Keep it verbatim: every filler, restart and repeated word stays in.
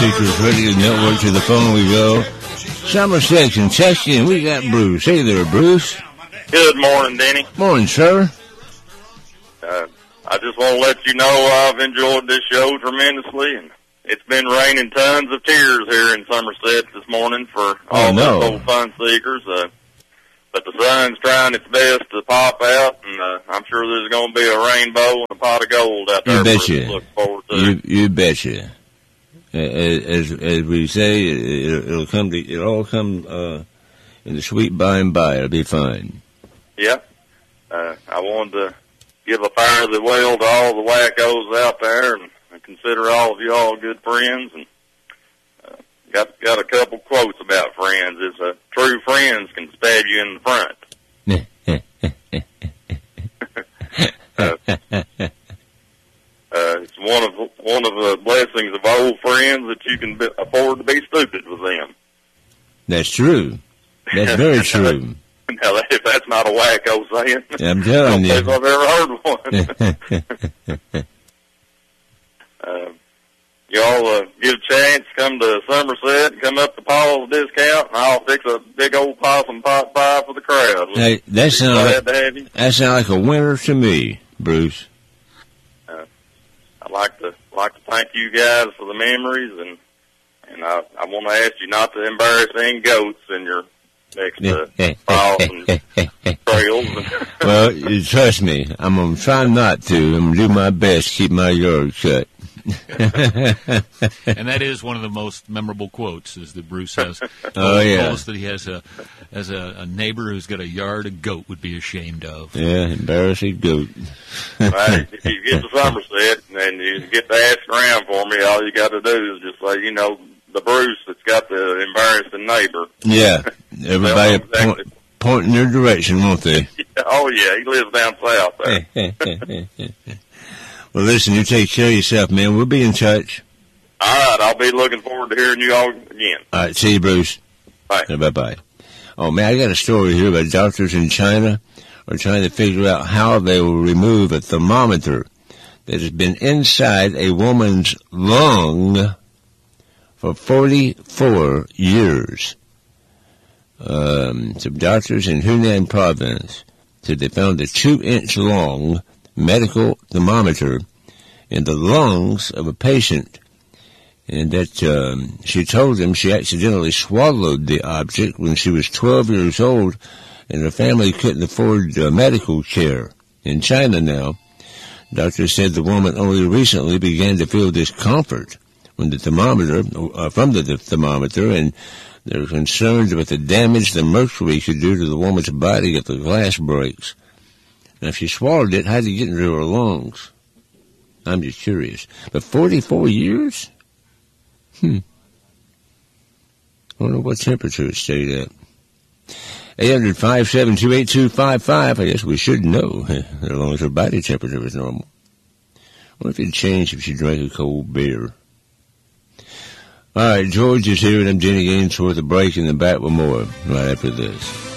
Teachers Radio Network, to the phone we go. Somerset, Kentucky, and we got Bruce. Hey there, Bruce. Good morning, Denny. Morning, sir. Uh, I just want to let you know I've enjoyed this show tremendously, and it's been raining tons of tears here in Somerset this morning for all oh, no. those old fun seekers. Uh, but the sun's trying its best to pop out, and uh, I'm sure there's going to be a rainbow and a pot of gold out there you for us betcha. to look forward to. You, you betcha. As, as we say, it, it'll come to, it'll all come, uh, in the sweet by and by. It'll be fine. Yeah. Uh, I wanted to give a fire of the well to all the wackos out there, and I consider all of y'all good friends, and uh, got, got a couple quotes about friends. It's uh, true friends can stab you in the front. uh, Uh, it's one of one of the blessings of old friends that you can be, afford to be stupid with them. That's true. That's very true. Now, if that's not a wacko saying, I'm telling you. I don't think I've ever heard one. uh, y'all uh, get a chance, come to Somerset, come up to Paul's Discount, and I'll fix a big old possum pot pie for the crowd. Hey, that sounds like, to have you. that sounds like a winner to me, Bruce. I'd like to like to thank you guys for the memories, and and I, I want to ask you not to embarrass any goats in your next uh, trials and trails. Well, you trust me, I'm gonna try not to. I'm gonna do my best to keep my yard shut. And that is one of the most memorable quotes, is that Bruce has. Oh yeah, boast that he has a as a, a neighbor who's got a yard a goat would be ashamed of. Yeah, embarrassing goat. Right, if you get to Somerset and you get to ask around for me, all you got to do is just say, you know, the Bruce that's got the embarrassing neighbor. Yeah, everybody exactly. point, point in their direction, won't they? Oh yeah, he lives down south there. Well, listen, you take care of yourself, man. We'll be in touch. All right, I'll be looking forward to hearing you all again. All right, see you, Bruce. Bye. Bye-bye. Oh, man, I got a story here about doctors in China are trying to figure out how they will remove a thermometer that has been inside a woman's lung for forty-four years. Um, some doctors in Hunan province said they found a two-inch long medical thermometer in the lungs of a patient, and that um, she told them she accidentally swallowed the object when she was twelve years old, and her family couldn't afford uh, medical care. In China now, doctors said the woman only recently began to feel discomfort when the thermometer, uh, from the thermometer, and they're concerned about the damage the mercury could do to the woman's body if the glass breaks. Now, if she swallowed it, how did it get into her lungs? I'm just curious. But forty-four years? Hmm. I wonder what temperature it stayed at. eight hundred, five seven two, eight two five five. I guess we should know, as long as her body temperature is normal. I wonder if it'd change if she drank a cold beer. All right, George is here, and I'm Jenny Gainsworth. A break in the back with more right after this.